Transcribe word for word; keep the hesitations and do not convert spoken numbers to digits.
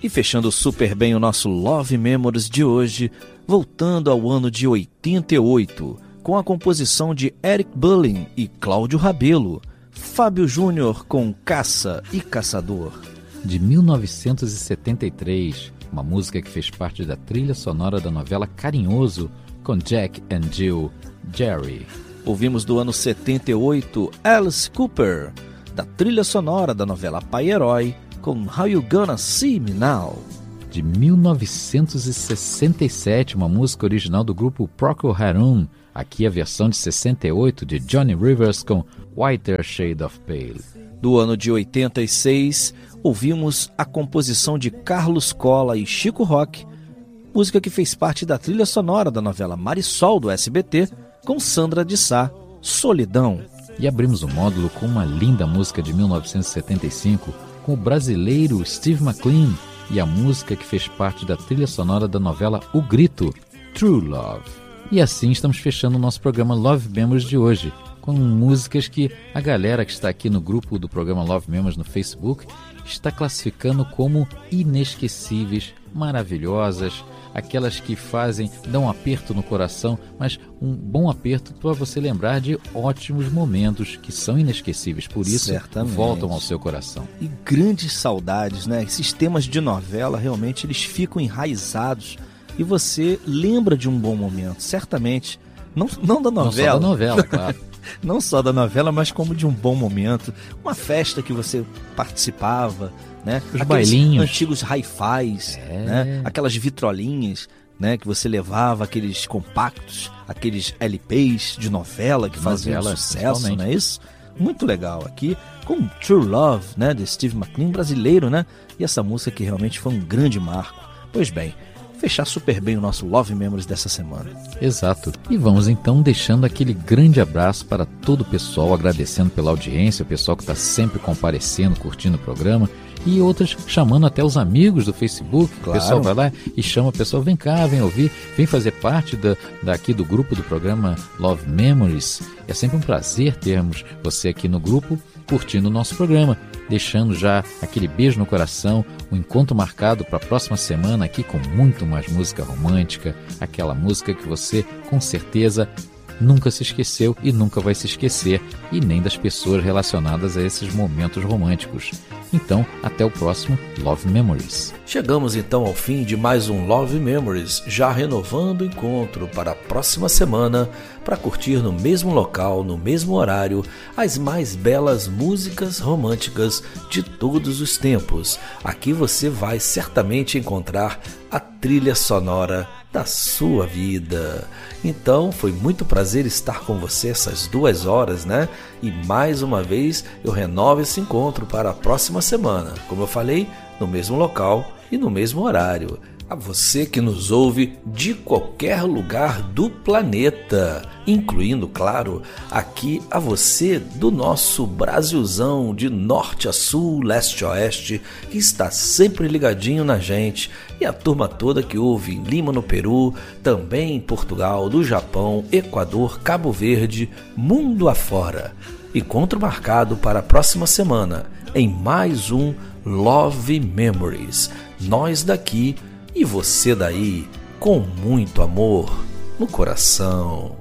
E fechando super bem o nosso Love Memories de hoje, voltando ao ano de oitenta e oito, com a composição de Eric Bullin e Cláudio Rabelo, Fábio Júnior com Caça e Caçador. De mil novecentos e setenta e três, uma música que fez parte da trilha sonora da novela Carinhoso, com Jack and Jill, Jerry. Ouvimos do ano setenta e oito, Alice Cooper, da trilha sonora da novela Pai Herói, com How You Gonna See Me Now. De mil novecentos e sessenta e sete, uma música original do grupo Procol Harum, aqui a versão de sessenta e oito de Johnny Rivers com Whiter Shade of Pale. Do ano de oitenta e seis, ouvimos a composição de Carlos Cola e Chico Rock, música que fez parte da trilha sonora da novela Marisol do S B T, com Sandra de Sá, Solidão. E abrimos o módulo com uma linda música de mil novecentos e setenta e cinco, com o brasileiro Steve McLean, e a música que fez parte da trilha sonora da novela O Grito, True Love. E assim estamos fechando o nosso programa Love Memories de hoje, com músicas que a galera que está aqui no grupo do programa Love Memories no Facebook está classificando como inesquecíveis, maravilhosas, aquelas que fazem, dão um aperto no coração, mas um bom aperto para você lembrar de ótimos momentos que são inesquecíveis, por isso Certamente. voltam ao seu coração. E grandes saudades, né? Esses temas de novela, realmente, eles ficam enraizados e você lembra de um bom momento, certamente. Não, não da novela. Não só da novela, claro. Não só da novela, mas como de um bom momento. Uma festa que você participava, né? Os Aqueles bailinhos. Antigos hi-fis, é. né? Aquelas vitrolinhas, né? Que você levava, aqueles compactos, aqueles L Ps de novela que faziam novela, sucesso, não é isso? Muito legal aqui, com True Love, né? De Steve McLean, brasileiro, né? E essa música que realmente foi um grande marco. Pois bem, fechar super bem o nosso Love Memories dessa semana. Exato. E vamos então deixando aquele grande abraço para todo o pessoal, agradecendo pela audiência, o pessoal que está sempre comparecendo, curtindo o programa, e outras chamando até os amigos do Facebook. Claro. O pessoal vai lá e chama o pessoal, vem cá, vem ouvir, vem fazer parte da, daqui do grupo do programa Love Memories. É sempre um prazer termos você aqui no grupo, curtindo o nosso programa, deixando já aquele beijo no coração, um encontro marcado para a próxima semana aqui com muito mais música romântica, aquela música que você com certeza nunca se esqueceu e nunca vai se esquecer, e nem das pessoas relacionadas a esses momentos românticos. Então, até o próximo Love Memories. Chegamos então ao fim de mais um Love Memories, já renovando o encontro para a próxima semana, para curtir no mesmo local, no mesmo horário, as mais belas músicas românticas de todos os tempos. Aqui você vai certamente encontrar a trilha sonora da sua vida. Então foi muito prazer estar com você essas duas horas, né? E mais uma vez eu renovo esse encontro para a próxima semana, como eu falei, no mesmo local e no mesmo horário. A você que nos ouve de qualquer lugar do planeta, incluindo, claro, aqui a você do nosso Brasilzão de norte a sul, leste a oeste, que está sempre ligadinho na gente, e a turma toda que ouve em Lima, no Peru, também em Portugal, do Japão, Equador, Cabo Verde, mundo afora. Encontro marcado para a próxima semana em mais um Love Memories. Nós daqui e você daí, com muito amor no coração.